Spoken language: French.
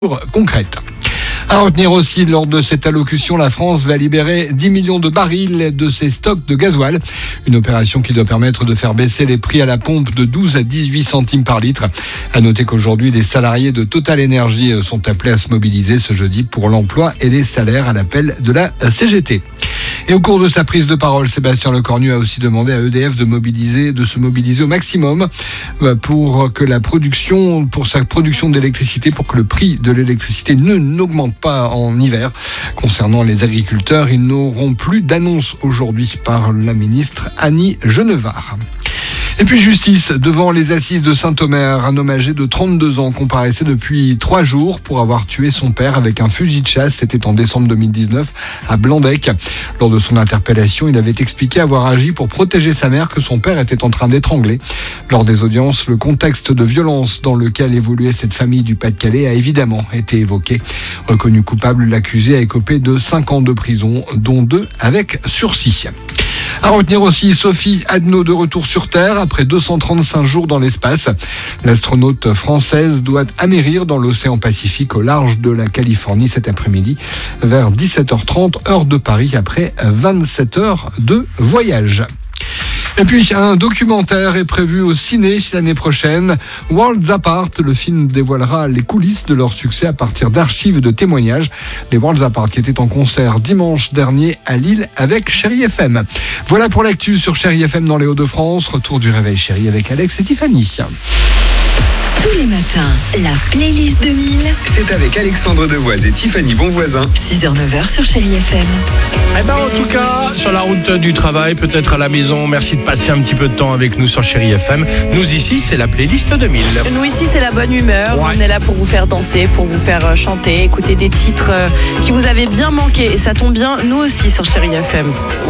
concrète. À retenir aussi, lors de cette allocution, la France va libérer 10 millions de barils de ses stocks de gasoil. Une opération qui doit permettre de faire baisser les prix à la pompe de 12 à 18 centimes par litre. À noter qu'aujourd'hui, les salariés de Total Energy sont appelés à se mobiliser ce jeudi pour l'emploi et les salaires à l'appel de la CGT. Et au cours de sa prise de parole, Sébastien Lecornu a aussi demandé à EDF de se mobiliser au maximum pour sa production d'électricité, pour que le prix de l'électricité n'augmente pas en hiver. Concernant les agriculteurs, ils n'auront plus d'annonce aujourd'hui par la ministre Annie Genevard. Et puis justice, devant les assises de Saint-Omer, un homme âgé de 32 ans comparaissait depuis 3 jours pour avoir tué son père avec un fusil de chasse. C'était en décembre 2019 à Blandec. Lors de son interpellation, il avait expliqué avoir agi pour protéger sa mère que son père était en train d'étrangler. Lors des audiences, le contexte de violence dans lequel évoluait cette famille du Pas-de-Calais a évidemment été évoqué. Reconnu coupable, l'accusé a écopé de 5 ans de prison, dont 2 avec sursis. À retenir aussi Sophie Adno de retour sur Terre après 235 jours dans l'espace. L'astronaute française doit amérir dans l'océan Pacifique au large de la Californie cet après-midi vers 17h30 heure de Paris après 27 heures de voyage. Et puis, un documentaire est prévu au ciné l'année prochaine. Worlds Apart, le film dévoilera les coulisses de leur succès à partir d'archives et de témoignages. Les Worlds Apart qui étaient en concert dimanche dernier à Lille avec Chérie FM. Voilà pour l'actu sur Chérie FM dans les Hauts-de-France. Retour du réveil Chérie avec Alex et Tiffany. Tous les matins, la playlist 2000. C'est avec Alexandre Devoise et Tiffany Bonvoisin. 6h-9h sur Chérie FM. En tout cas, sur la route du travail, peut-être à la maison, merci de passer un petit peu de temps avec nous sur Chérie FM. Nous ici, c'est la playlist 2000. Nous ici, c'est la bonne humeur. Ouais. On est là pour vous faire danser, pour vous faire chanter, écouter des titres qui vous avaient bien manqué. Et ça tombe bien, nous aussi sur Chérie FM.